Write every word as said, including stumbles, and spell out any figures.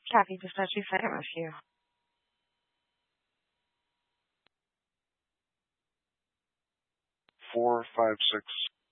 Kathy Dispatch, excited with you. Four five six